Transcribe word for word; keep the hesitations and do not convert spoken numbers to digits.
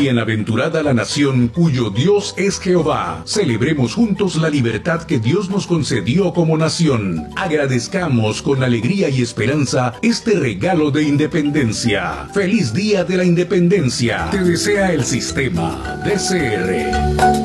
Bienaventurada la nación cuyo Dios es Jehová. Celebremos juntos la libertad que Dios nos concedió como nación. Agradezcamos con alegría y esperanza este regalo de independencia. ¡Feliz Día de la Independencia! Te desea el Sistema D C R.